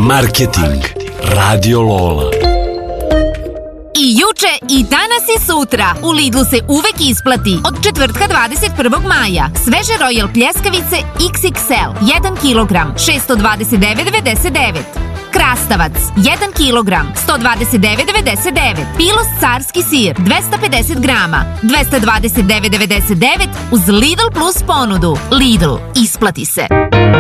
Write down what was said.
Marketing Radio Lola. I juče, i danas i sutra u Lidlu se uvek isplati. Od četvrtka 21. maja sveže Royal pljeskavice XXL 1 kg 629,99. Krastavac 1 kg 129,99. Pilos carski sir 250 grama 229,99 uz Lidl Plus ponudu. Lidl, isplati se.